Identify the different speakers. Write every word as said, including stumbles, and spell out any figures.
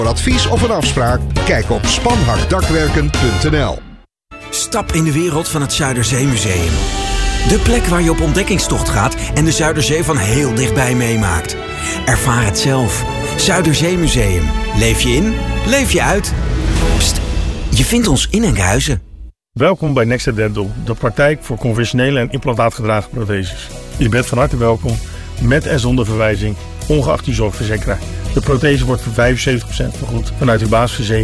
Speaker 1: Voor advies of een afspraak, kijk op spanhakdakwerken punt n l.
Speaker 2: Stap in de wereld van het Zuiderzeemuseum. De plek waar je op ontdekkingstocht gaat en de Zuiderzee van heel dichtbij meemaakt. Ervaar het zelf. Zuiderzeemuseum. Leef je in, leef je uit. Pst, je vindt ons in Enkhuizen.
Speaker 3: Welkom bij Nexa Dental, de praktijk voor conventionele en implantaatgedragen protheses. Je bent van harte welkom, met en zonder verwijzing, ongeacht uw zorgverzekeraar. De prothese wordt voor vijfenzeventig procent vergoed vanuit uw basisverzekering.